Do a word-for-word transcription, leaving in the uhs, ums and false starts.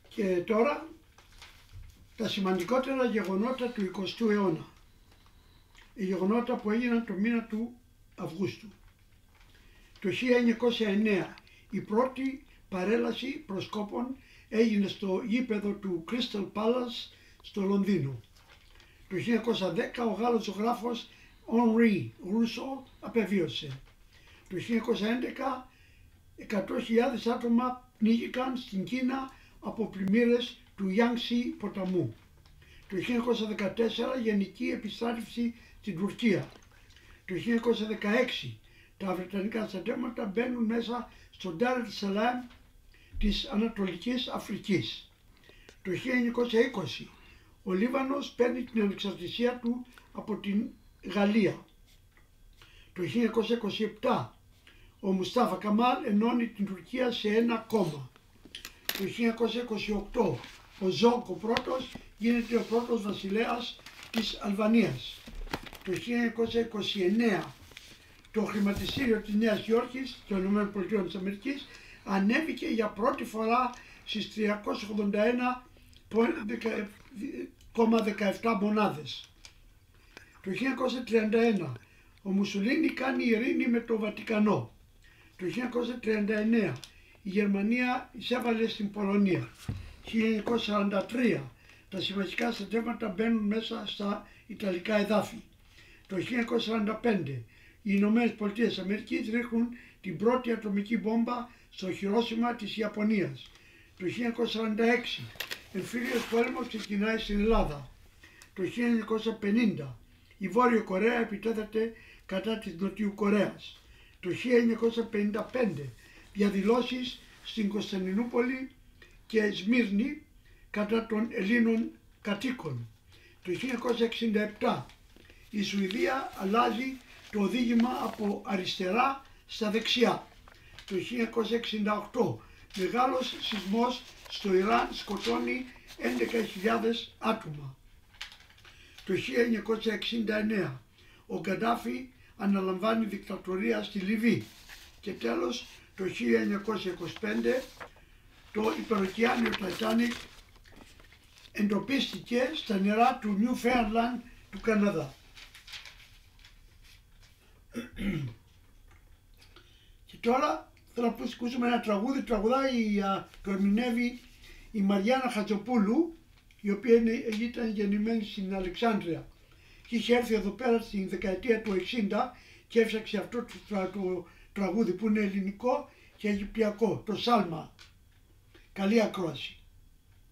Και τώρα τα σημαντικότερα γεγονότα του εικοστού αιώνα. Οι γεγονότα που έγιναν το μήνα του Αυγούστου. Το χίλια εννιακόσια εννέα η πρώτη παρέλαση προσκόπων έγινε στο γήπεδο του Crystal Palace στο Λονδίνο. Το χίλια εννιακόσια δέκα ο Γάλλος ζωγράφος Henri Rousseau απεβίωσε. Το χίλια εννιακόσια έντεκα εκατό χιλιάδες άτομα πνίγηκαν στην Κίνα από πλημμύρες του Γιάνγκσι ποταμού. Το χίλια εννιακόσια δεκατέσσερα γενική επιστράτευση στην Τουρκία. Το χίλια εννιακόσια δεκαέξι τα βρετανικά στρατεύματα μπαίνουν μέσα στο Ντάρ ελ Σαλάμ της Ανατολικής Αφρικής. Το χίλια εννιακόσια είκοσι ο Λίβανος παίρνει την ανεξαρτησία του από την Γαλλία. Το χίλια εννιακόσια είκοσι επτά ο Μουστάφα Καμάλ ενώνει την Τουρκία σε ένα κόμμα. Το χίλια εννιακόσια είκοσι οκτώ ο Ζόγκ ο πρώτος γίνεται ο πρώτος βασιλέας της Αλβανίας. Το χίλια εννιακόσια είκοσι εννέα το χρηματιστήριο της Νέας Υόρκης των ΗΠΑ ανέβηκε για πρώτη φορά στις τριακόσιες ογδόντα ένα κόμμα δεκαεπτά μονάδες. Το χίλια εννιακόσια τριάντα ένα ο Μουσουλίνι κάνει ειρήνη με το Βατικανό. Το χίλια εννιακόσια τριάντα εννέα η Γερμανία εισέβαλε στην Πολωνία. χίλια εννιακόσια σαράντα τρία τα συμμαχικά στρατεύματα μπαίνουν μέσα στα Ιταλικά εδάφη. Το χίλια εννιακόσια σαράντα πέντε οι Ηνωμένες Πολιτείες Αμερικής ρίχνουν την πρώτη ατομική μπόμπα στο Χιρόσιμα της Ιαπωνίας. Το χίλια εννιακόσια σαράντα έξι εμφύλιος πόλεμος ξεκινάει στην Ελλάδα. Το χίλια εννιακόσια πενήντα η Βόρειο Κορέα επιτέθεται κατά της Νοτιού Κορέας. Το χίλια εννιακόσια πενήντα πέντε διαδηλώσεις στην Κωνσταντινούπολη και Σμύρνη κατά των Ελλήνων κατοίκων. Το χίλια εννιακόσια εξήντα επτά η Σουηδία αλλάζει το οδήγημα από αριστερά στα δεξιά. Το χίλια εννιακόσια εξήντα οκτώ μεγάλος σεισμός στο Ιράν σκοτώνει έντεκα χιλιάδες άτομα. Το χίλια εννιακόσια εξήντα εννέα ο Γκαντάφη αναλαμβάνει δικτατορία στη Λιβύη. Και τέλος το χίλια εννιακόσια είκοσι πέντε το υπεροκειάνιο Titanic εντοπίστηκε στα νερά του Νιουφέρνλαντ του Καναδά. Και τώρα θέλω να ακούσουμε ένα τραγούδι, τραγουδάει, το ερμηνεύει η Μαριάννα Χατζοπούλου, η οποία είναι, ήταν γεννημένη στην Αλεξάνδρεια και είχε έρθει εδώ πέρα στην δεκαετία του εξήντα και έφτιαξε αυτό το, το, το τραγούδι που είναι ελληνικό και αιγυπτιακό, το Σάλμα. Καλή ακρόαση.